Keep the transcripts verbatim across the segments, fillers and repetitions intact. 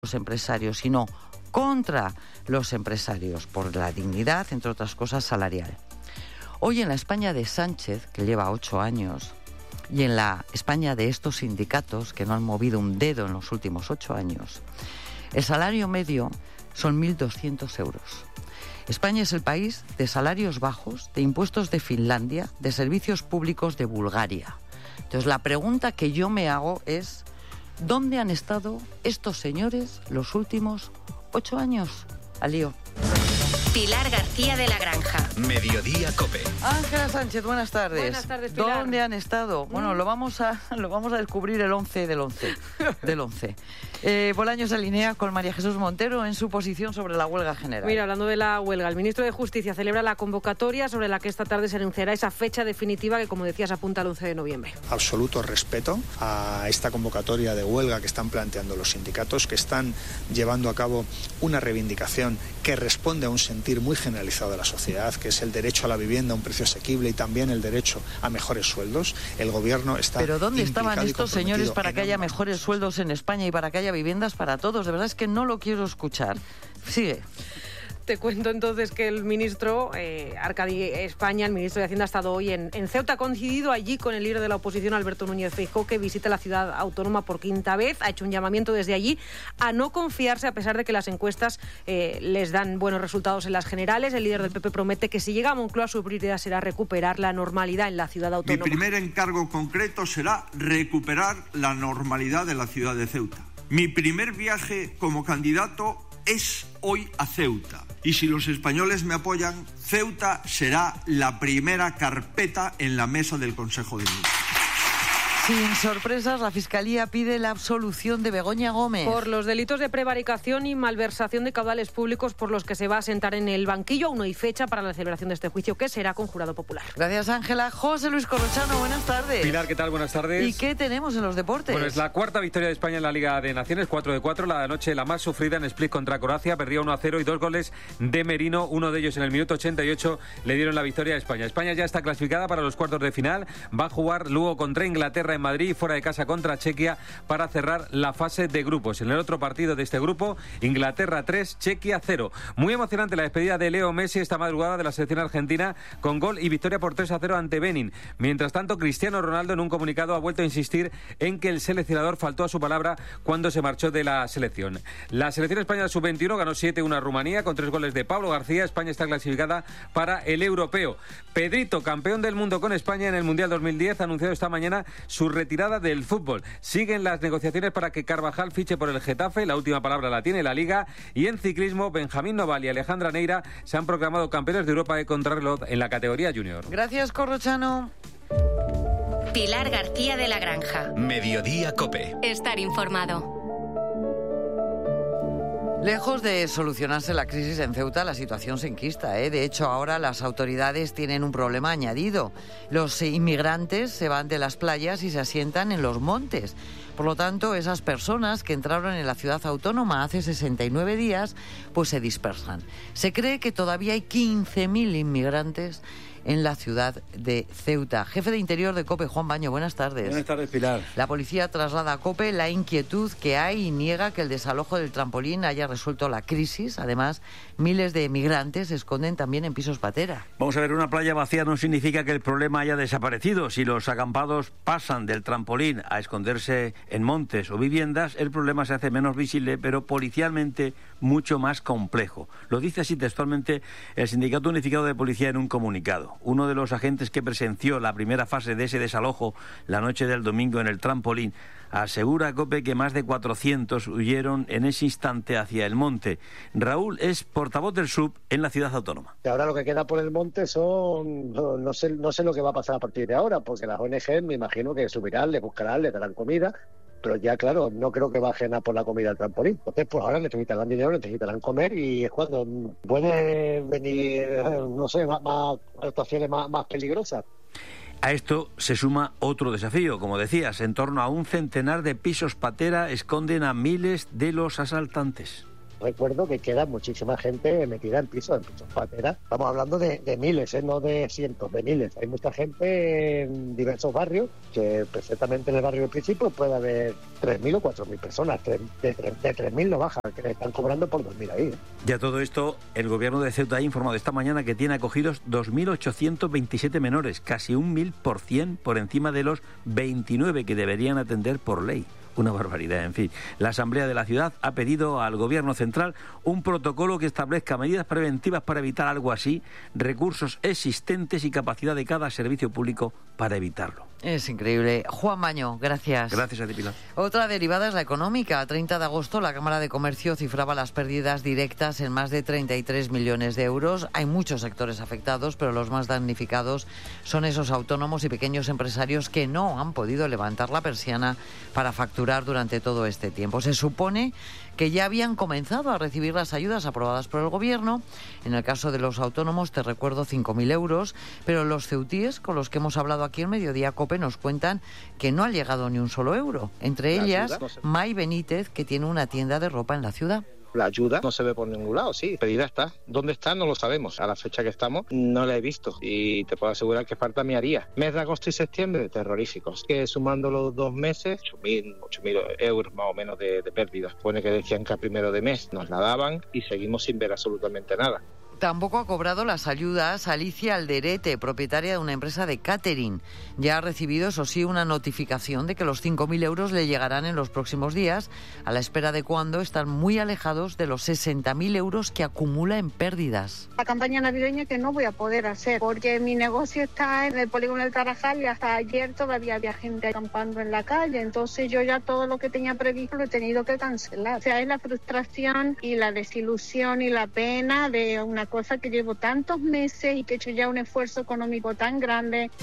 los empresarios, sino contra los empresarios, por la dignidad, entre otras cosas, salarial. Hoy en la España de Sánchez, que lleva ocho años, y en la España de estos sindicatos, que no han movido un dedo en los últimos ocho años, el salario medio son mil doscientos euros. España es el país de salarios bajos, de impuestos de Finlandia, de servicios públicos de Bulgaria. Entonces, la pregunta que yo me hago es, ¿dónde han estado estos señores los últimos ocho años? Al lío. Pilar García de la Granja. Mediodía COPE. Ángela Sánchez, buenas tardes. Buenas tardes, Pilar. ¿Dónde han estado? Bueno, lo vamos a lo vamos a descubrir el once del once. Del once. Eh, Bolaños se alinea con María Jesús Montero en su posición sobre la huelga general. Mira, hablando de la huelga, el ministro de Justicia celebra la convocatoria sobre la que esta tarde se anunciará esa fecha definitiva que, como decías, apunta al once de noviembre. Absoluto respeto a esta convocatoria de huelga que están planteando los sindicatos, que están llevando a cabo una reivindicación que responde a un sentir muy generalizado de la sociedad, que es el derecho a la vivienda a un precio asequible y también el derecho a mejores sueldos. El gobierno está... ¿Pero dónde estaban estos señores para que haya ambas mejores cosas. sueldos en España y para que haya viviendas para todos? De verdad es que no lo quiero escuchar. Sigue. Te cuento entonces que el ministro, eh, Arcadi España, el ministro de Hacienda, ha estado hoy en, en Ceuta, ha coincidido allí con el líder de la oposición, Alberto Núñez Feijóo, que visita la ciudad autónoma por quinta vez. Ha hecho un llamamiento desde allí a no confiarse, a pesar de que las encuestas eh, les dan buenos resultados en las generales. El líder del P P promete que si llega a Moncloa, su prioridad será recuperar la normalidad en la ciudad autónoma. Mi primer encargo concreto será recuperar la normalidad de la ciudad de Ceuta. Mi primer viaje como candidato es hoy a Ceuta. Y si los españoles me apoyan, Ceuta será la primera carpeta en la mesa del Consejo de Ministros. Sin sorpresas, la Fiscalía pide la absolución de Begoña Gómez. Por los delitos de prevaricación y malversación de caudales públicos por los que se va a sentar en el banquillo. Aún no hay fecha para la celebración de este juicio, que será con jurado popular. Gracias, Ángela. José Luis Corrochano, buenas tardes. Pilar, ¿qué tal? Buenas tardes. ¿Y qué tenemos en los deportes? Bueno, es la cuarta victoria de España en la Liga de Naciones, cuatro de cuatro. La noche la más sufrida en Split contra Croacia. Perdía uno a cero y dos goles de Merino. Uno de ellos en el minuto ochenta y ocho le dieron la victoria a España. España ya está clasificada para los cuartos de final. Va a jugar luego contra Inglaterra en Madrid y fuera de casa contra Chequia para cerrar la fase de grupos. En el otro partido de este grupo, Inglaterra tres, Chequia cero. Muy emocionante la despedida de Leo Messi esta madrugada de la selección argentina con gol y victoria por tres a cero ante Benin. Mientras tanto, Cristiano Ronaldo en un comunicado ha vuelto a insistir en que el seleccionador faltó a su palabra cuando se marchó de la selección. La selección española sub veintiuno ganó siete uno a Rumanía con tres goles de Pablo García. España está clasificada para el europeo. Pedrito, campeón del mundo con España en el Mundial dos mil diez, ha anunciado esta mañana su retirada del fútbol. Siguen las negociaciones para que Carvajal fiche por el Getafe, la última palabra la tiene la Liga, y en ciclismo Benjamín Noval y Alejandra Neira se han proclamado campeones de Europa de contrarreloj en la categoría junior. Gracias, Corrochano. Pilar García de la Granja. Mediodía COPE. Estar informado. Lejos de solucionarse la crisis en Ceuta, la situación se enquista, ¿eh? De hecho, ahora las autoridades tienen un problema añadido. Los inmigrantes se van de las playas y se asientan en los montes. Por lo tanto, esas personas que entraron en la ciudad autónoma hace sesenta y nueve días, pues se dispersan. Se cree que todavía hay quince mil inmigrantes en la ciudad de Ceuta. Jefe de Interior de COPE, Juan Baño, buenas tardes. Buenas tardes, Pilar. La policía traslada a COPE la inquietud que hay y niega que el desalojo del trampolín haya resuelto la crisis. Además, miles de migrantes se esconden también en pisos patera. Vamos a ver, una playa vacía no significa que el problema haya desaparecido. Si los acampados pasan del trampolín a esconderse en montes o viviendas, el problema se hace menos visible, pero policialmente mucho más complejo. Lo dice así textualmente el Sindicato Unificado de Policía en un comunicado. Uno de los agentes que presenció la primera fase de ese desalojo la noche del domingo en el trampolín asegura a COPE que más de cuatrocientos huyeron en ese instante hacia el monte. Raúl es portavoz del S U B en la ciudad autónoma. Ahora lo que queda por el monte son... No, no, sé, no sé lo que va a pasar a partir de ahora, porque las O N G me imagino que subirán, le buscarán, le darán comida, pero ya claro, no creo que bajen a por la comida al trampolín. Entonces pues ahora necesitarán dinero, necesitarán comer y es cuando pueden venir, no sé, más, más actuaciones más, más peligrosas. A esto se suma otro desafío, como decías, en torno a un centenar de pisos patera esconden a miles de los asaltantes. recuerdo que queda muchísima gente metida en pisos, en pisos pateras. Estamos hablando de, de miles, ¿eh? No de cientos, de miles. Hay mucha gente en diversos barrios, que perfectamente en el barrio del principio puede haber tres mil o cuatro mil personas. De, de, de tres mil no bajan, que le están cobrando por dormir ahí. Y a todo esto, el gobierno de Ceuta ha informado esta mañana que tiene acogidos dos mil ochocientos veintisiete menores, casi un mil por cien por encima de los veintinueve que deberían atender por ley. Una barbaridad, en fin. La Asamblea de la ciudad ha pedido al Gobierno central un protocolo que establezca medidas preventivas para evitar algo así, recursos existentes y capacidad de cada servicio público para evitarlo. Es increíble. Juan Maño, gracias. Gracias a ti, Pilar. Otra derivada es la económica. A treinta de agosto la Cámara de Comercio cifraba las pérdidas directas en más de treinta y tres millones de euros. Hay muchos sectores afectados, pero los más damnificados son esos autónomos y pequeños empresarios que no han podido levantar la persiana para facturar durante todo este tiempo. Se supone que ya habían comenzado a recibir las ayudas aprobadas por el Gobierno. En el caso de los autónomos, te recuerdo, cinco mil euros, pero los ceutíes con los que hemos hablado aquí en Mediodía Cope nos cuentan que no ha llegado ni un solo euro. Entre ellas, May Benítez, que tiene una tienda de ropa en la ciudad. La ayuda no se ve por ningún lado, sí, pedida está. ¿Dónde está? No lo sabemos. A la fecha que estamos no la he visto y te puedo asegurar que falta mi haría. Mes de agosto y septiembre, terroríficos. Que sumando los dos meses, ocho mil euros más o menos de, de pérdidas. Pone que decían que a primero de mes nos la daban y seguimos sin ver absolutamente nada. Tampoco ha cobrado las ayudas Alicia Alderete, propietaria de una empresa de catering. Ya ha recibido, eso sí, una notificación de que los cinco mil euros le llegarán en los próximos días, a la espera de cuando están muy alejados de los sesenta mil euros que acumula en pérdidas. La campaña navideña que no voy a poder hacer, porque mi negocio está en el polígono del Tarajal y hasta ayer todavía había gente acampando en la calle. Entonces yo ya todo lo que tenía previsto lo he tenido que cancelar. O sea, es la frustración y la desilusión y la pena de una cosa que llevo tantos meses y que he hecho ya un esfuerzo económico tan grande.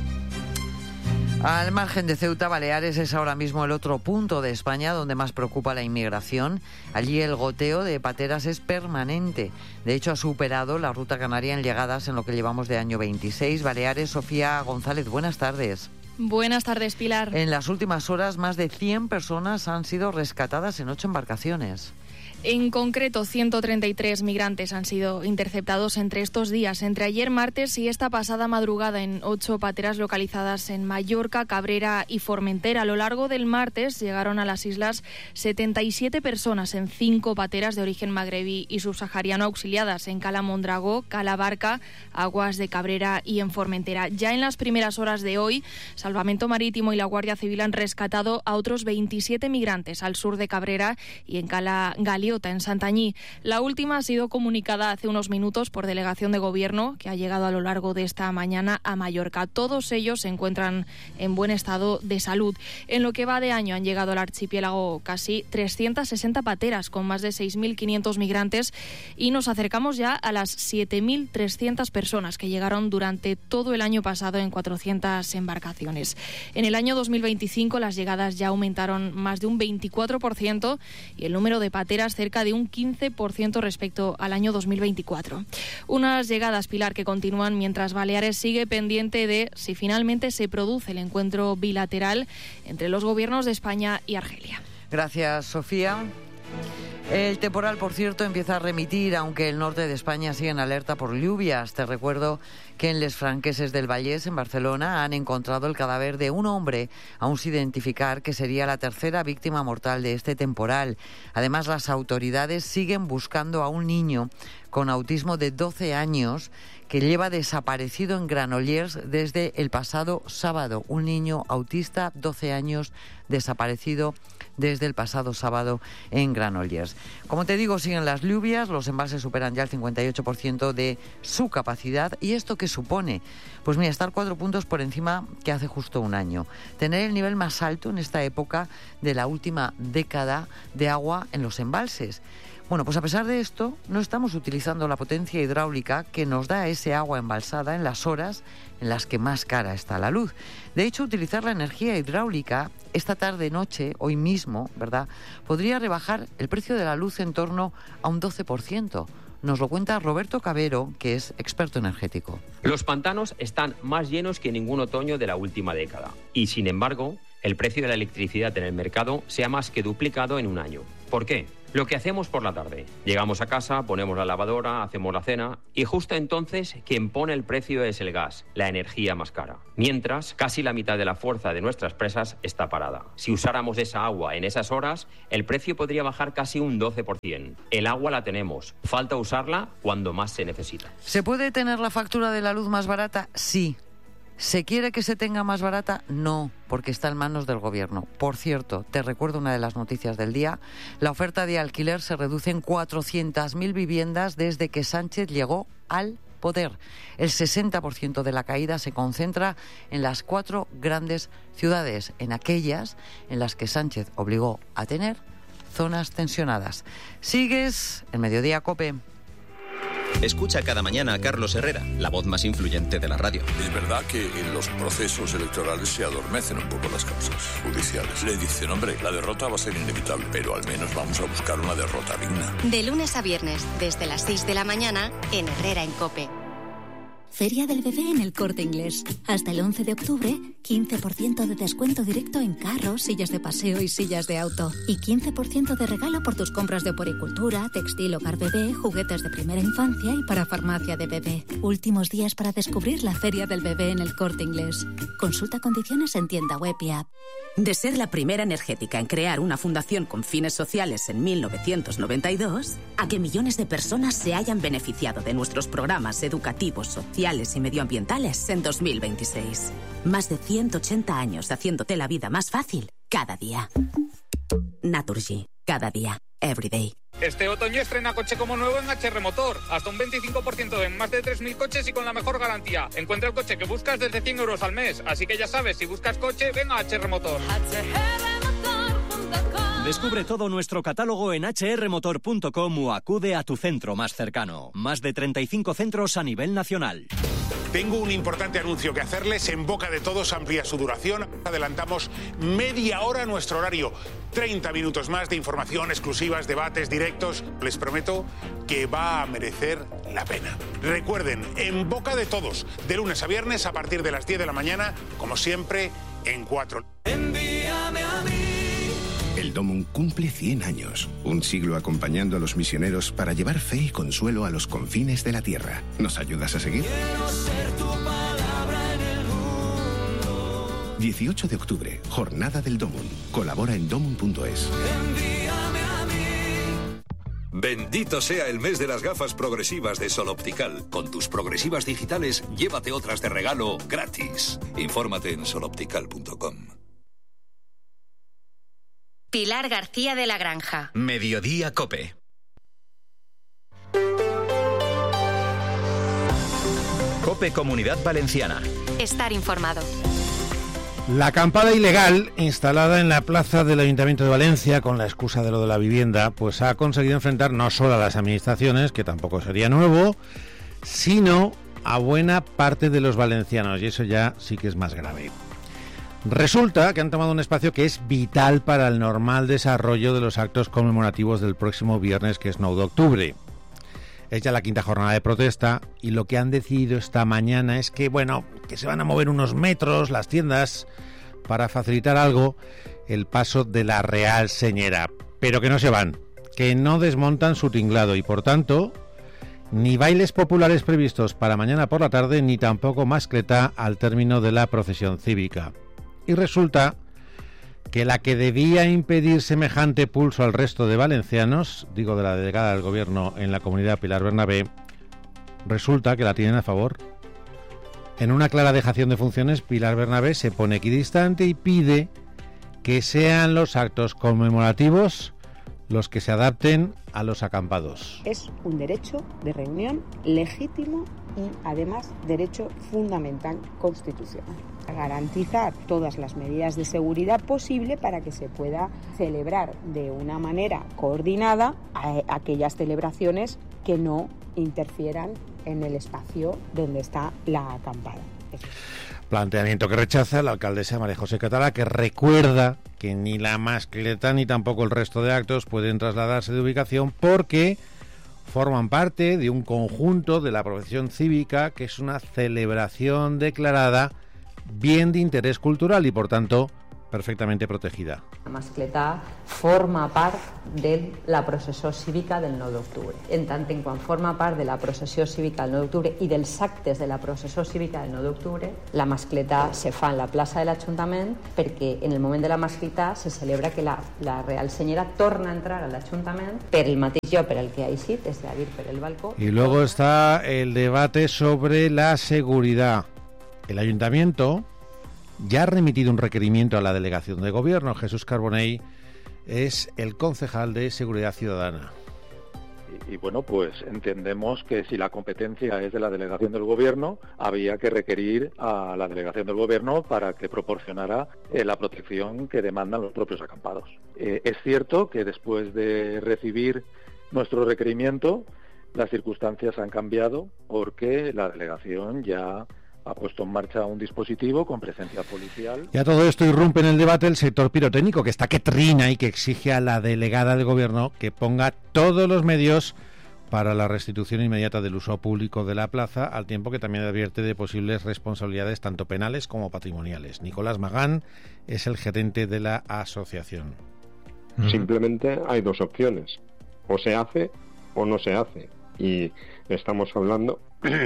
Al margen de Ceuta, Baleares es ahora mismo el otro punto de España donde más preocupa la inmigración. Allí el goteo de pateras es permanente. De hecho, ha superado la ruta canaria en llegadas en lo que llevamos de año veintiséis. Baleares, Sofía González, buenas tardes. Buenas tardes, Pilar. En las últimas horas, más de cien personas han sido rescatadas en ocho embarcaciones. En concreto, ciento treinta y tres migrantes han sido interceptados entre estos días, entre ayer martes y esta pasada madrugada, en ocho pateras localizadas en Mallorca, Cabrera y Formentera. A lo largo del martes llegaron a las islas setenta y siete personas en cinco pateras de origen magrebí y subsahariano auxiliadas en Cala Mondragó, Cala Barca, Aguas de Cabrera y en Formentera. Ya en las primeras horas de hoy, Salvamento Marítimo y la Guardia Civil han rescatado a otros veintisiete migrantes al sur de Cabrera y en Cala Galiota, en Santañí. La última ha sido comunicada hace unos minutos por delegación de gobierno que ha llegado a lo largo de esta mañana a Mallorca. Todos ellos se encuentran en buen estado de salud. En lo que va de año han llegado al archipiélago casi trescientas sesenta pateras con más de seis mil quinientos migrantes y nos acercamos ya a las siete mil trescientas personas que llegaron durante todo el año pasado en cuatrocientas embarcaciones. En el año dos mil veinticinco las llegadas ya aumentaron más de un veinticuatro por ciento y el número de pateras cerca de un quince por ciento respecto al año dos mil veinticuatro. Unas llegadas, Pilar, que continúan mientras Baleares sigue pendiente de si finalmente se produce el encuentro bilateral entre los gobiernos de España y Argelia. Gracias, Sofía. El temporal, por cierto, empieza a remitir, aunque el norte de España sigue en alerta por lluvias. Te recuerdo que en Les Franqueses del Vallès, en Barcelona, han encontrado el cadáver de un hombre, aún sin identificar, que sería la tercera víctima mortal de este temporal. Además, las autoridades siguen buscando a un niño con autismo de doce años que lleva desaparecido en Granollers desde el pasado sábado. Un niño autista, doce años, desaparecido desde el pasado sábado en Granollers. Como te digo, siguen las lluvias, los embalses superan ya el cincuenta y ocho por ciento de su capacidad. ¿Y esto qué supone? Pues mira, estar cuatro puntos por encima que hace justo un año. Tener el nivel más alto en esta época de la última década de agua en los embalses. Bueno, pues a pesar de esto, no estamos utilizando la potencia hidráulica que nos da ese agua embalsada en las horas en las que más cara está la luz. De hecho, utilizar la energía hidráulica esta tarde-noche, hoy mismo, ¿verdad?, podría rebajar el precio de la luz en torno a un doce por ciento. Nos lo cuenta Roberto Cabero, que es experto energético. Los pantanos están más llenos que ningún otoño de la última década. Y, sin embargo, el precio de la electricidad en el mercado se ha más que duplicado en un año. ¿Por qué? Lo que hacemos por la tarde. Llegamos a casa, ponemos la lavadora, hacemos la cena y justo entonces quien pone el precio es el gas, la energía más cara. Mientras, casi la mitad de la fuerza de nuestras presas está parada. Si usáramos esa agua en esas horas, el precio podría bajar casi un doce por ciento. El agua la tenemos, falta usarla cuando más se necesita. ¿Se puede tener la factura de la luz más barata? Sí. ¿Se quiere que se tenga más barata? No, porque está en manos del Gobierno. Por cierto, te recuerdo una de las noticias del día. La oferta de alquiler se reduce en cuatrocientas mil viviendas desde que Sánchez llegó al poder. El sesenta por ciento de la caída se concentra en las cuatro grandes ciudades, en aquellas en las que Sánchez obligó a tener zonas tensionadas. Sigues en Mediodía COPE. Escucha cada mañana a Carlos Herrera, la voz más influyente de la radio. Es verdad que en los procesos electorales se adormecen un poco las causas judiciales. Le dicen, hombre, la derrota va a ser inevitable, pero al menos vamos a buscar una derrota digna. De lunes a viernes, desde las seis de la mañana, en Herrera en COPE. Feria del Bebé en El Corte Inglés. Hasta el once de octubre, quince por ciento de descuento directo en carros, sillas de paseo y sillas de auto. Y quince por ciento de regalo por tus compras de oporicultura, textil, hogar bebé, juguetes de primera infancia y para farmacia de bebé. Últimos días para descubrir la Feria del Bebé en El Corte Inglés. Consulta condiciones en tienda web y app. De ser la primera energética en crear una fundación con fines sociales en mil novecientos noventa y dos, a que millones de personas se hayan beneficiado de nuestros programas educativos, sociales y medioambientales en dos mil veintiséis. Más de ciento ochenta años haciéndote la vida más fácil cada día. Naturgy. Cada día. Everyday. Este otoño estrena coche como nuevo en H R Motor. Hasta un veinticinco por ciento en más de tres mil coches y con la mejor garantía. Encuentra el coche que buscas desde cien euros al mes. Así que ya sabes, si buscas coche, ven a H R Motor. Descubre todo nuestro catálogo en hache erre motor punto com o acude a tu centro más cercano. Más de treinta y cinco centros a nivel nacional. Tengo un importante anuncio que hacerles. En boca de todos amplía su duración. Adelantamos media hora nuestro horario. treinta minutos más de información, exclusivas, debates, directos. Les prometo que va a merecer la pena. Recuerden, en boca de todos, de lunes a viernes a partir de las diez de la mañana, como siempre, en cuatro. Envíame a mí. El Domum cumple cien años, un siglo acompañando a los misioneros para llevar fe y consuelo a los confines de la tierra. ¿Nos ayudas a seguir? Quiero ser tu palabra en el mundo. dieciocho de octubre, Jornada del Domum. Colabora en domum punto es. Envíame a mí. Bendito sea el mes de las gafas progresivas de Sol Optical. Con tus progresivas digitales, llévate otras de regalo gratis. Infórmate en sol optical punto com. Pilar García de la Granja. Mediodía COPE. COPE Comunidad Valenciana. Estar informado. La acampada ilegal instalada en la plaza del Ayuntamiento de Valencia con la excusa de lo de la vivienda, pues ha conseguido enfrentar no solo a las administraciones, que tampoco sería nuevo, sino a buena parte de los valencianos, y eso ya sí que es más grave. Resulta que han tomado un espacio que es vital para el normal desarrollo de los actos conmemorativos del próximo viernes, que es nueve de octubre. Es ya la quinta jornada de protesta y lo que han decidido esta mañana es que, bueno, que se van a mover unos metros las tiendas para facilitar algo el paso de la Real Señera. Pero que no se van, que no desmontan su tinglado y, por tanto, ni bailes populares previstos para mañana por la tarde, ni tampoco mascleta al término de la procesión cívica. Y resulta que la que debía impedir semejante pulso al resto de valencianos, digo de la delegada del Gobierno en la comunidad Pilar Bernabé, resulta que la tienen a favor. En una clara dejación de funciones, Pilar Bernabé se pone equidistante y pide que sean los actos conmemorativos los que se adapten a los acampados. Es un derecho de reunión legítimo y además derecho fundamental constitucional. Garantizar todas las medidas de seguridad posible para que se pueda celebrar de una manera coordinada a aquellas celebraciones que no interfieran en el espacio donde está la acampada. Planteamiento que rechaza la alcaldesa María José Catalá, que recuerda que ni la mascleta ni tampoco el resto de actos pueden trasladarse de ubicación porque forman parte de un conjunto de la procesión cívica, que es una celebración declarada bien de interés cultural y por tanto perfectamente protegida. La mascletà forma part de la processó cívica del nou d'octubre. En tant en quan forma part de la processó cívica del nou d'octubre i dels actes de la processó cívica del nou d'octubre, la mascletà se fa en la plaça de l'Ajuntament perquè en el moment de la mascletà se celebra que la, la Real Senyera torna a entrar a l'Ajuntament per el mateix lloc per el que ha eixit, és a dir, per el balcó. Y luego está el debate sobre la seguridad. El Ayuntamiento ya ha remitido un requerimiento a la Delegación de Gobierno. Jesús Carbonell es el concejal de Seguridad Ciudadana. Y, y bueno, pues entendemos que si la competencia es de la Delegación del Gobierno, había que requerir a la Delegación del Gobierno para que proporcionara eh, la protección que demandan los propios acampados. Eh, es cierto que después de recibir nuestro requerimiento, las circunstancias han cambiado porque la Delegación ya ha puesto en marcha un dispositivo con presencia policial. Y a todo esto irrumpe en el debate el sector pirotécnico, que está que trina y que exige a la delegada del Gobierno que ponga todos los medios para la restitución inmediata del uso público de la plaza, al tiempo que también advierte de posibles responsabilidades tanto penales como patrimoniales. Nicolás Magán es el gerente de la asociación. Simplemente hay dos opciones: o se hace o no se hace. Y estamos hablando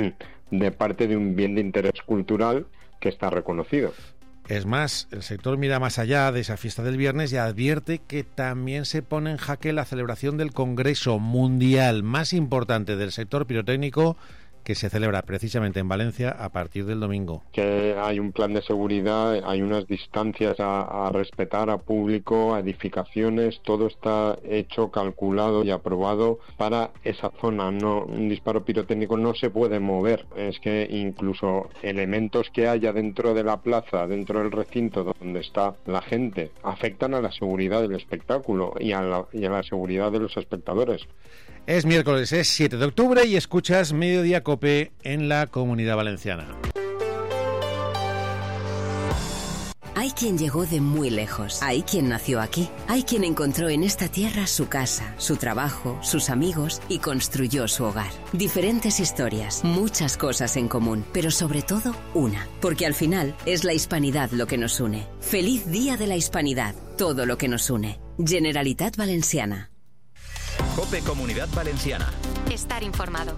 de parte de un bien de interés cultural que está reconocido. Es más, el sector mira más allá de esa fiesta del viernes y advierte que también se pone en jaque la celebración del Congreso Mundial más importante del sector pirotécnico, que se celebra precisamente en Valencia a partir del domingo. Que hay un plan de seguridad, hay unas distancias a, a respetar a público, a edificaciones, todo está hecho, calculado y aprobado para esa zona. No, un disparo pirotécnico no se puede mover. Es que incluso elementos que haya dentro de la plaza, dentro del recinto donde está la gente, afectan a la seguridad del espectáculo y a la, y a la seguridad de los espectadores. Es miércoles, es siete de octubre y escuchas Mediodía Cope en la Comunidad Valenciana. Hay quien llegó de muy lejos, hay quien nació aquí, hay quien encontró en esta tierra su casa, su trabajo, sus amigos y construyó su hogar. Diferentes historias, muchas cosas en común, pero sobre todo una, porque al final es la hispanidad lo que nos une. Feliz Día de la Hispanidad, todo lo que nos une. Generalitat Valenciana. COPE Comunidad Valenciana. Estar informado.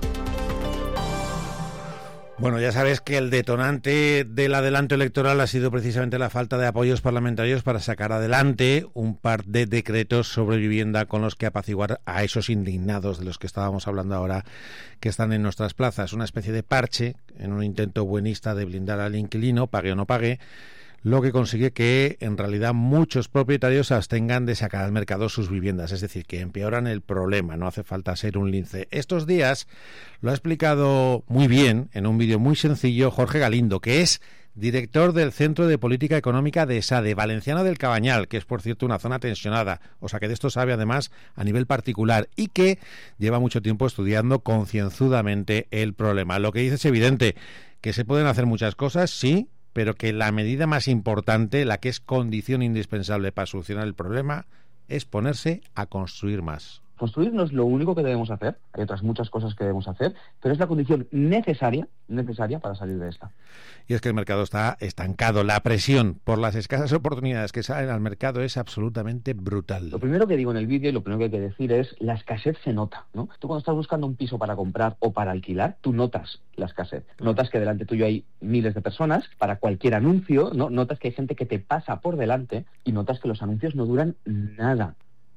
Bueno, ya sabes que el detonante del adelanto electoral ha sido precisamente la falta de apoyos parlamentarios para sacar adelante un par de decretos sobre vivienda con los que apaciguar a esos indignados de los que estábamos hablando ahora, que están en nuestras plazas. Una especie de parche en un intento buenista de blindar al inquilino, pague o no pague, lo que consigue que en realidad muchos propietarios se abstengan de sacar al mercado sus viviendas, es decir, que empeoran el problema, no hace falta ser un lince. Estos días lo ha explicado muy bien en un vídeo muy sencillo Jorge Galindo, que es director del Centro de Política Económica de ESADE, Valenciana del Cabanyal, que es por cierto una zona tensionada, o sea que de esto sabe además a nivel particular y que lleva mucho tiempo estudiando concienzudamente el problema. Lo que dice es evidente, que se pueden hacer muchas cosas, sí, pero que la medida más importante, la que es condición indispensable para solucionar el problema, es ponerse a construir más. Construir no es lo único que debemos hacer, hay otras muchas cosas que debemos hacer, pero es la condición necesaria, necesaria para salir de esta. Y es que el mercado está estancado, la presión por las escasas oportunidades que salen al mercado es absolutamente brutal. Lo primero que digo en el vídeo y lo primero que hay que decir es, la escasez se nota, ¿no? Tú cuando estás buscando un piso para comprar o para alquilar, tú notas la escasez. Notas que delante tuyo hay miles de personas para cualquier anuncio, ¿no? Notas que hay gente que te pasa por delante y notas que los anuncios no duran nada.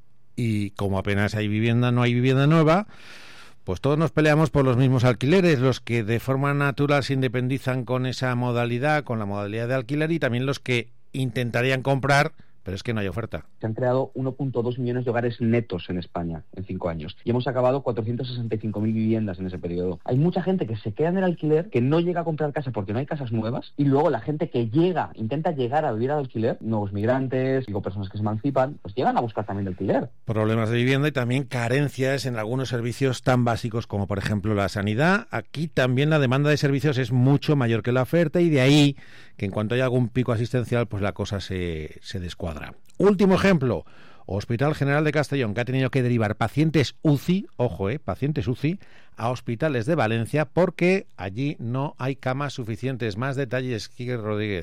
Y como apenas hay vivienda, no hay vivienda nueva, pues todos nos peleamos por los mismos alquileres, los que de forma natural se independizan con esa modalidad, con la modalidad de alquiler, y también los que intentarían comprar, pero es que no hay oferta. Se han creado uno punto dos millones de hogares netos en España en cinco años y hemos acabado cuatrocientos sesenta y cinco mil viviendas en ese periodo. Hay mucha gente que se queda en el alquiler, que no llega a comprar casa porque no hay casas nuevas, y luego la gente que llega, intenta llegar a vivir al alquiler, nuevos migrantes, digo, personas que se emancipan, pues llegan a buscar también el alquiler. Problemas de vivienda y también carencias en algunos servicios tan básicos como por ejemplo la sanidad. Aquí también la demanda de servicios es mucho mayor que la oferta y de ahí que en cuanto haya algún pico asistencial pues la cosa se, se descuadra. Último ejemplo, Hospital General de Castellón, que ha tenido que derivar pacientes U C I, ojo, eh, pacientes U C I, a hospitales de Valencia porque allí no hay camas suficientes. Más detalles, Quique Rodríguez.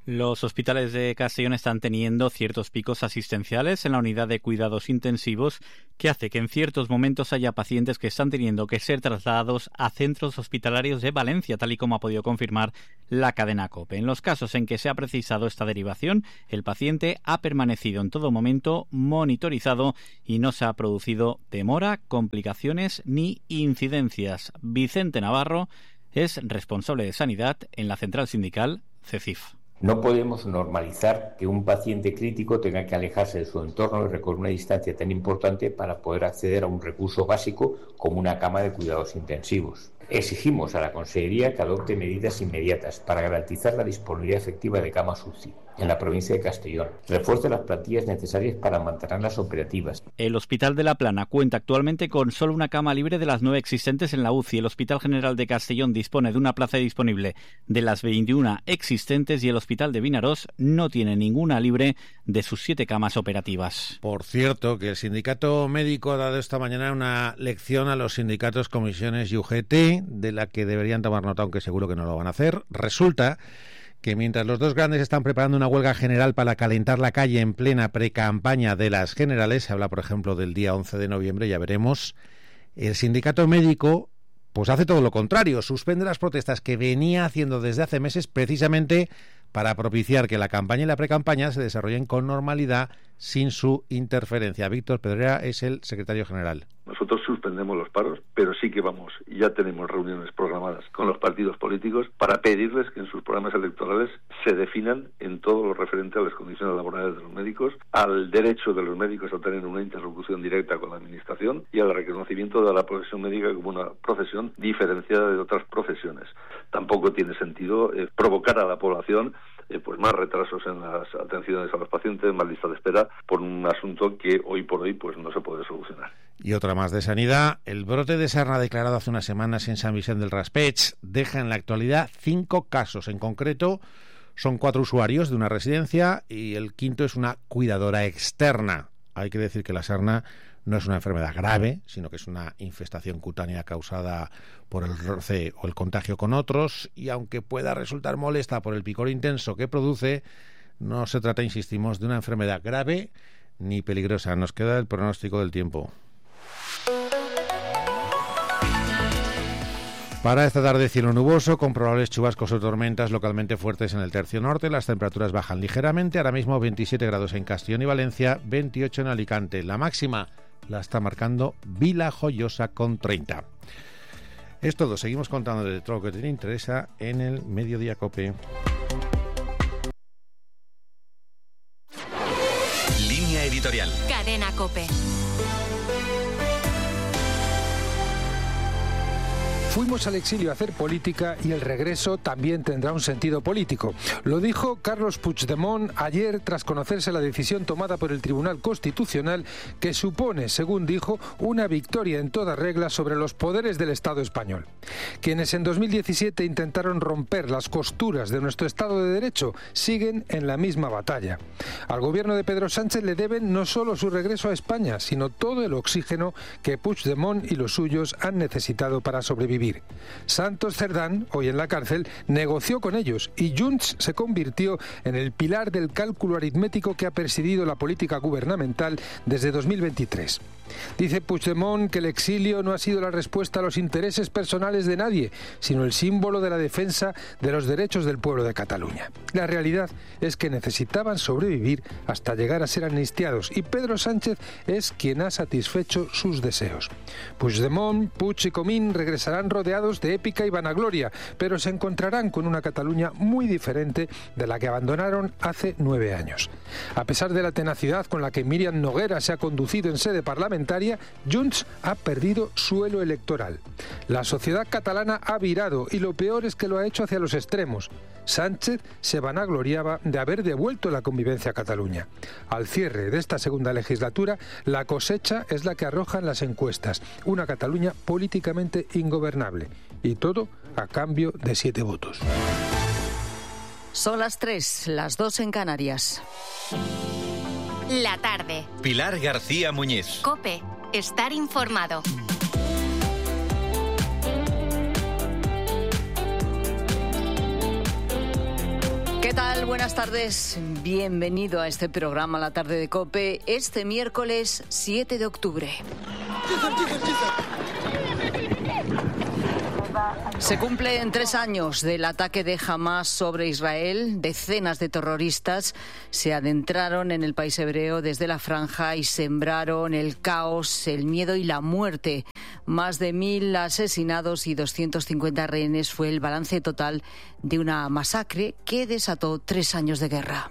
Los hospitales de Castellón están teniendo ciertos picos asistenciales en la unidad de cuidados intensivos que hace que en ciertos momentos haya pacientes que están teniendo que ser trasladados a centros hospitalarios de Valencia, tal y como ha podido confirmar la cadena COPE. En los casos en que se ha precisado esta derivación, el paciente ha permanecido en todo momento monitorizado y no se ha producido demora, complicaciones ni incidencias. Vicente Navarro es responsable de sanidad en la central sindical CECIF. No podemos normalizar que un paciente crítico tenga que alejarse de su entorno y recorrer una distancia tan importante para poder acceder a un recurso básico como una cama de cuidados intensivos. Exigimos a la Consejería que adopte medidas inmediatas para garantizar la disponibilidad efectiva de camas U C I en la provincia de Castellón. Refuerce las plantillas necesarias para mantenerlas operativas. El Hospital de La Plana cuenta actualmente con solo una cama libre de las nueve existentes en la U C I. El Hospital General de Castellón dispone de una plaza disponible de las veintiuna existentes y el Hospital de Vinaròs no tiene ninguna libre de sus siete camas operativas. Por cierto, que el sindicato médico ha dado esta mañana una lección a los sindicatos, comisiones y U G T, de la que deberían tomar nota, aunque seguro que no lo van a hacer. Resulta que mientras los dos grandes están preparando una huelga general para calentar la calle en plena precampaña de las generales, se habla, por ejemplo, del día once de noviembre, ya veremos, el sindicato médico pues hace todo lo contrario, suspende las protestas que venía haciendo desde hace meses precisamente para propiciar que la campaña y la precampaña se desarrollen con normalidad sin su interferencia. Víctor Pedrera es el secretario general. Nosotros suspendemos los paros, pero sí que vamos, ya tenemos reuniones programadas con los partidos políticos para pedirles que en sus programas electorales se definan en todo lo referente a las condiciones laborales de los médicos, al derecho de los médicos a tener una interlocución directa con la administración y al reconocimiento de la profesión médica como una profesión diferenciada de otras profesiones. Tampoco tiene sentido eh, provocar a la población eh, pues más retrasos en las atenciones a los pacientes, más listas de espera por un asunto que hoy por hoy pues no se puede solucionar. Y otra más de sanidad. El brote de sarna declarado hace unas semanas en San Vicente del Raspeig deja en la actualidad cinco casos. En concreto, son cuatro usuarios de una residencia y el quinto es una cuidadora externa. Hay que decir que la sarna no es una enfermedad grave, sino que es una infestación cutánea causada por el roce o el contagio con otros, y aunque pueda resultar molesta por el picor intenso que produce, no se trata, insistimos, de una enfermedad grave ni peligrosa. Nos queda el pronóstico del tiempo. Para esta tarde, cielo nuboso, con probables chubascos o tormentas localmente fuertes en el tercio norte. Las temperaturas bajan ligeramente. Ahora mismo veintisiete grados en Castellón y Valencia, veintiocho en Alicante. La máxima la está marcando Vilajoyosa con treinta. Es todo. Seguimos contando de todo lo que te interesa en el Mediodía COPE. Línea editorial. Cadena COPE. Fuimos al exilio a hacer política y el regreso también tendrá un sentido político. Lo dijo Carlos Puigdemont ayer tras conocerse la decisión tomada por el Tribunal Constitucional que supone, según dijo, una victoria en toda regla sobre los poderes del Estado español. Quienes en dos mil diecisiete intentaron romper las costuras de nuestro Estado de Derecho siguen en la misma batalla. Al gobierno de Pedro Sánchez le deben no solo su regreso a España, sino todo el oxígeno que Puigdemont y los suyos han necesitado para sobrevivir. Santos Cerdán, hoy en la cárcel, negoció con ellos y Junts se convirtió en el pilar del cálculo aritmético que ha presidido la política gubernamental desde dos mil veintitrés. Dice Puigdemont que el exilio no ha sido la respuesta a los intereses personales de nadie, sino el símbolo de la defensa de los derechos del pueblo de Cataluña. La realidad es que necesitaban sobrevivir hasta llegar a ser amnistiados y Pedro Sánchez es quien ha satisfecho sus deseos. Puigdemont, Puig y Comín regresarán rodeados de épica y vanagloria, pero se encontrarán con una Cataluña muy diferente de la que abandonaron hace nueve años. A pesar de la tenacidad con la que Míriam Noguera se ha conducido en sede parlamentaria, Junts ha perdido suelo electoral. La sociedad catalana ha virado y lo peor es que lo ha hecho hacia los extremos. Sánchez se vanagloriaba de haber devuelto la convivencia a Cataluña. Al cierre de esta segunda legislatura, la cosecha es la que arrojan las encuestas. Una Cataluña políticamente ingobernable. Y todo a cambio de siete votos. Son las tres, las dos en Canarias. La tarde. Pilar García Muñiz. COPE. Estar informado. ¿Qué ¿Qué tal? Buenas tardes. Bienvenido a este programa La Tarde de COPE, este miércoles siete de octubre. Se cumplen tres años del ataque de Hamás sobre Israel. Decenas de terroristas se adentraron en el país hebreo desde la franja y sembraron el caos, el miedo y la muerte. Más de mil asesinados y doscientos cincuenta rehenes fue el balance total de una masacre que desató tres años de guerra.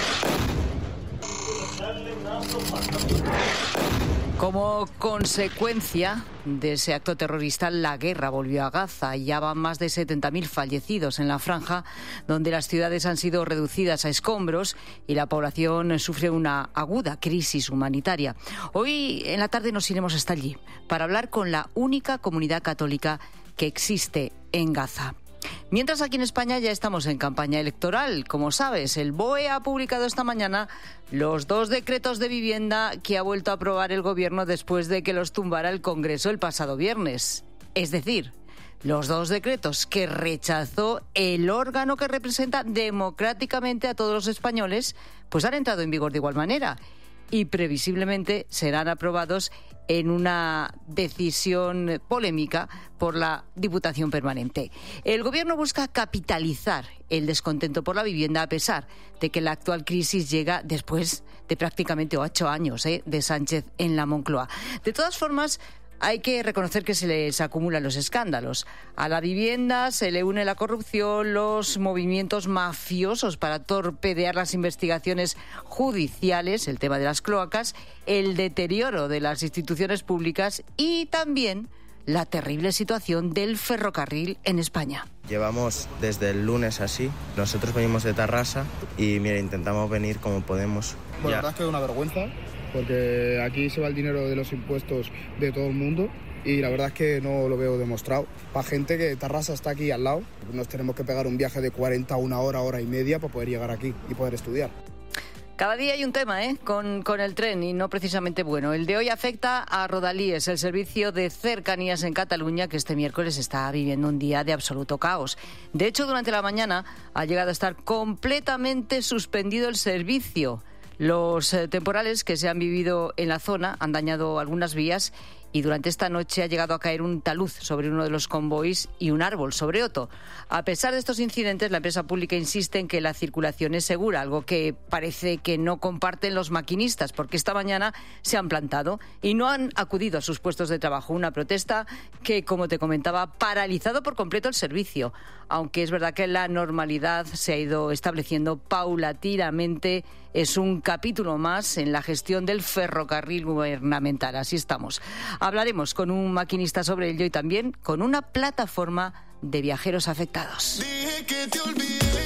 Como consecuencia de ese acto terrorista, la guerra volvió a Gaza. Ya van más de setenta mil fallecidos en la franja, donde las ciudades han sido reducidas a escombros y la población sufre una aguda crisis humanitaria. Hoy en la tarde nos iremos hasta allí para hablar con la única comunidad católica que existe en Gaza. Mientras aquí en España ya estamos en campaña electoral. Como sabes, el B O E ha publicado esta mañana los dos decretos de vivienda que ha vuelto a aprobar el Gobierno después de que los tumbara el Congreso el pasado viernes. Es decir, los dos decretos que rechazó el órgano que representa democráticamente a todos los españoles, pues han entrado en vigor de igual manera y previsiblemente serán aprobados en una decisión polémica por la Diputación Permanente. El Gobierno busca capitalizar el descontento por la vivienda a pesar de que la actual crisis llega después de prácticamente ocho años ¿eh? de Sánchez en la Moncloa. De todas formas, hay que reconocer que se les acumulan los escándalos. A la vivienda se le une la corrupción, los movimientos mafiosos para torpedear las investigaciones judiciales, el tema de las cloacas, el deterioro de las instituciones públicas y también la terrible situación del ferrocarril en España. Llevamos desde el lunes así. Nosotros venimos de Tarrasa y mira, intentamos venir como podemos. Bueno, la verdad es que es una vergüenza, porque aquí se va el dinero de los impuestos de todo el mundo y la verdad es que no lo veo demostrado. Para gente que Tarrasa está aquí al lado, nos tenemos que pegar un viaje de cuarenta a una hora, hora y media para poder llegar aquí y poder estudiar. Cada día hay un tema ¿eh? con, con el tren y no precisamente bueno. El de hoy afecta a Rodalies, el servicio de cercanías en Cataluña, que este miércoles está viviendo un día de absoluto caos. De hecho, durante la mañana ha llegado a estar completamente suspendido el servicio. Los eh, temporales que se han vivido en la zona han dañado algunas vías y durante esta noche ha llegado a caer un talud sobre uno de los convoys y un árbol sobre otro. A pesar de estos incidentes, la empresa pública insiste en que la circulación es segura, algo que parece que no comparten los maquinistas, porque esta mañana se han plantado y no han acudido a sus puestos de trabajo. Una protesta que, como te comentaba, ha paralizado por completo el servicio, aunque es verdad que la normalidad se ha ido estableciendo paulatinamente. Es un capítulo más en la gestión del ferrocarril gubernamental. Así estamos. Hablaremos con un maquinista sobre ello y también con una plataforma de viajeros afectados. Dije que te olvidé,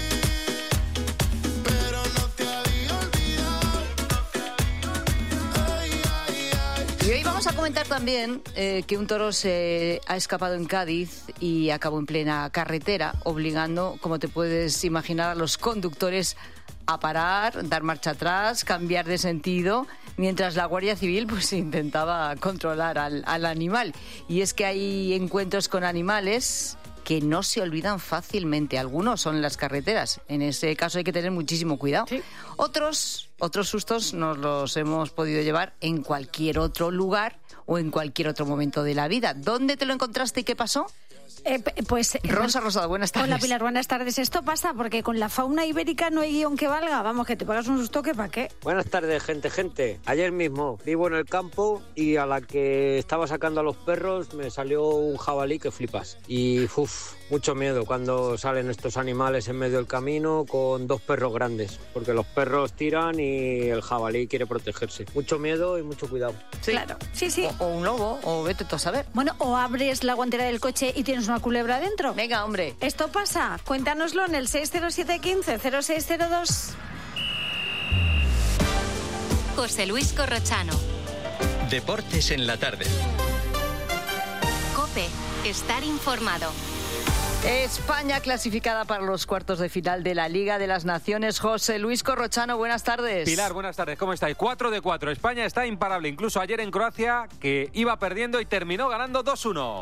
pero no te había olvidado. Ay, ay, ay. Y hoy vamos a comentar también eh, que un toro se ha escapado en Cádiz y acabó en plena carretera, obligando, como te puedes imaginar, a los conductores a parar, dar marcha atrás, cambiar de sentido, mientras la Guardia Civil pues intentaba controlar al, al animal. Y es que hay encuentros con animales que no se olvidan fácilmente. Algunos son en las carreteras. En ese caso hay que tener muchísimo cuidado. Sí. Otros, otros sustos nos los hemos podido llevar en cualquier otro lugar o en cualquier otro momento de la vida. ¿Dónde te lo encontraste y qué pasó? Eh, pues Rosa Rosado, buenas tardes. Hola Pilar, buenas tardes. Esto pasa porque con la fauna ibérica no hay guión que valga. Vamos, que te pagas un susto que pa' qué. Buenas tardes, gente, gente. Ayer mismo vivo en el campo y a la que estaba sacando a los perros me salió un jabalí que flipas. Y uff, mucho miedo cuando salen estos animales en medio del camino con dos perros grandes, porque los perros tiran y el jabalí quiere protegerse. Mucho miedo y mucho cuidado. Sí. Claro, sí, sí. O, o un lobo, o vete tú a saber. Bueno, o abres la guantera del coche y tienes una culebra dentro. Venga, hombre. Esto pasa. Cuéntanoslo en el seis cero siete uno cinco cero seis cero dos. José Luis Corrochano. Deportes en la tarde. COPE. Estar informado. España clasificada para los cuartos de final de la Liga de las Naciones. José Luis Corrochano, buenas tardes. Pilar, buenas tardes, ¿cómo estáis? cuatro de cuatro. España está imparable, incluso ayer en Croacia, que iba perdiendo y terminó ganando dos uno.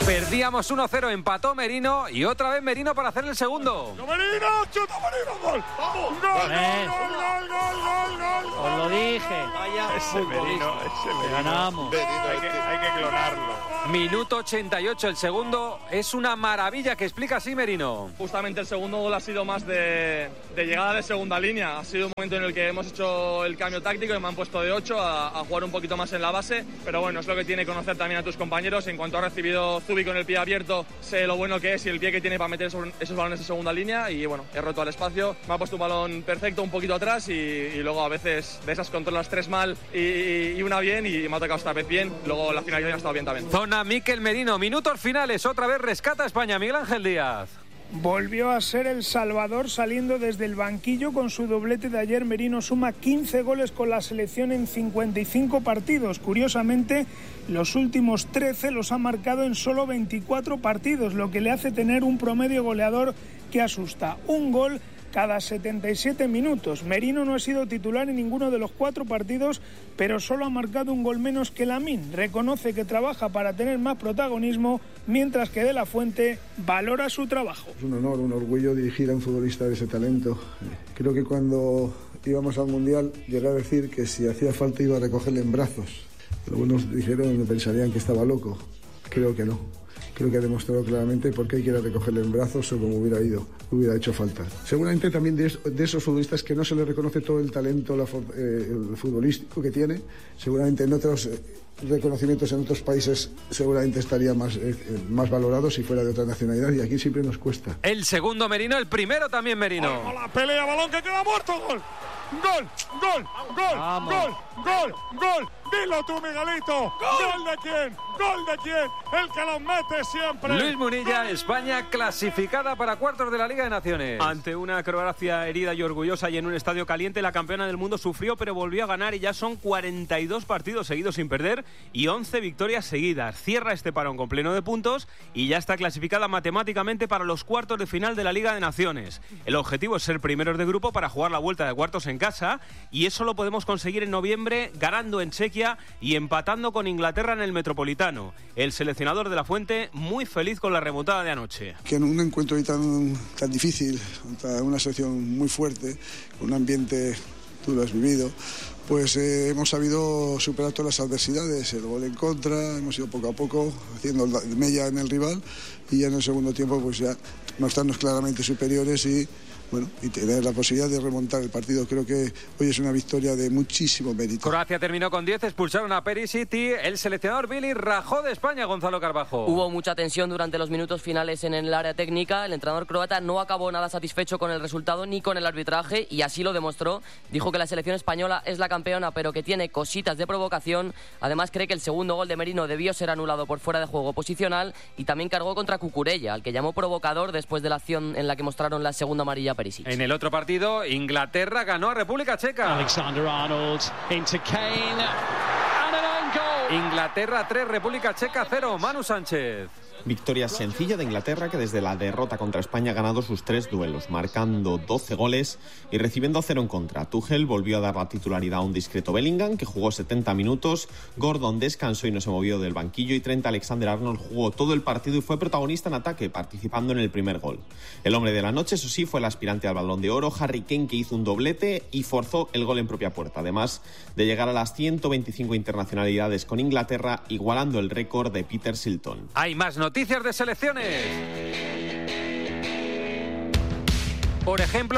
Perdíamos uno cero, empató Merino y otra vez Merino para hacer el segundo. ¡Merino! ¡Chuta Merino! ¡Gol! ¡Vamos! ¡Gol! Eh. ¡Gol, gol, gol, gol, gol! Os lo dije. Vaya ese Merino, ese Merino. Ganamos. Hay que, hay que clonarlo. Minuto ochenta y ocho, el segundo es una maravilla que explica así Merino. Justamente el segundo gol ha sido más de, de llegada de segunda línea. Ha sido un momento en el que hemos hecho el cambio táctico y me han puesto de ocho a, a jugar un poquito más en la base. Pero bueno, es lo que tiene conocer también a tus compañeros. En cuanto ha recibido Zubi con el pie abierto, sé lo bueno que es y el pie que tiene para meter esos, esos balones de segunda línea. Y bueno, he roto al espacio, me ha puesto un balón perfecto un poquito atrás y, y luego a veces de esas controlas tres mal y, y una bien y me ha tocado esta vez bien. Luego la finalización ha estado bien también. Zona Mikel Merino, minutos finales, otra vez rescata a España, Miguel Ángel Díaz. Volvió a ser el Salvador saliendo desde el banquillo con su doblete de ayer. Merino suma quince goles con la selección en cincuenta y cinco partidos. Curiosamente, los últimos trece los ha marcado en solo veinticuatro partidos, lo que le hace tener un promedio goleador que asusta. Un gol cada setenta y siete minutos. Merino no ha sido titular en ninguno de los cuatro partidos, pero solo ha marcado un gol menos que Lamine. Reconoce que trabaja para tener más protagonismo, mientras que De La Fuente valora su trabajo. Es un honor, un orgullo dirigir a un futbolista de ese talento. Creo que cuando íbamos al Mundial llegué a decir que si hacía falta iba a recogerle en brazos. Algunos dijeron que pensarían que estaba loco. Creo que no. Creo que ha demostrado claramente por qué quiere recogerle en brazos o como hubiera ido, hubiera hecho falta. Seguramente también de, de esos futbolistas que no se le reconoce todo el talento la, eh, el futbolístico que tiene, seguramente en otros eh, reconocimientos en otros países seguramente estaría más, eh, más valorado si fuera de otra nacionalidad y aquí siempre nos cuesta. El segundo Merino, el primero también Merino. ¡Vamos, la pelea, balón que queda muerto! ¡Gol! ¡Gol! ¡Gol! ¡Gol! Vamos. ¡Gol! ¡Gol! ¡Gol! ¡Dilo tú, Miguelito! ¿Gol de quién? ¿Gol de quién? El que los mete siempre. Luis Munilla, España clasificada para cuartos de la Liga de Naciones. Ante una Croacia herida y orgullosa y en un estadio caliente, la campeona del mundo sufrió pero volvió a ganar y ya son cuarenta y dos partidos seguidos sin perder y once victorias seguidas. Cierra este parón con pleno de puntos y ya está clasificada matemáticamente para los cuartos de final de la Liga de Naciones. El objetivo es ser primeros de grupo para jugar la vuelta de cuartos en casa y eso lo podemos conseguir en noviembre ganando en Chequia y empatando con Inglaterra en el Metropolitano. El seleccionador de La Fuente muy feliz con la remontada de anoche. Que en un encuentro tan, tan difícil, contra una selección muy fuerte, con un ambiente, tú lo has vivido, pues eh, hemos sabido superar todas las adversidades, el gol en contra, hemos ido poco a poco haciendo mella en el rival y ya en el segundo tiempo pues ya mostrarnos claramente superiores y bueno, y tener la posibilidad de remontar el partido. Creo que hoy es una victoria de muchísimo mérito. Croacia terminó con diez, expulsaron a Perisic y el seleccionador Billy rajó de España, Gonzalo Carbajo. Hubo mucha tensión durante los minutos finales en el área técnica. El entrenador croata no acabó nada satisfecho con el resultado ni con el arbitraje y así lo demostró. Dijo que la selección española es la campeona pero que tiene cositas de provocación. Además cree que el segundo gol de Merino debió ser anulado por fuera de juego posicional y también cargó contra Cucurella, al que llamó provocador después de la acción en la que mostraron la segunda amarilla Perisic. En el otro partido, Inglaterra ganó a República Checa. Alexander-Arnold into Kane and an own goal. Inglaterra tres, República Checa cero. Manu Sánchez. Victoria sencilla de Inglaterra, que desde la derrota contra España ha ganado sus tres duelos, marcando doce goles y recibiendo cero en contra. Tuchel volvió a dar la titularidad a un discreto Bellingham, que jugó setenta minutos. Gordon descansó y no se movió del banquillo. Y Trent Alexander-Arnold jugó todo el partido y fue protagonista en ataque, participando en el primer gol. El hombre de la noche, eso sí, fue el aspirante al Balón de Oro, Harry Kane, que hizo un doblete y forzó el gol en propia puerta. Además de llegar a las ciento veinticinco internacionalidades con Inglaterra, igualando el récord de Peter Shilton. Hay más noticias de selecciones. Por ejemplo,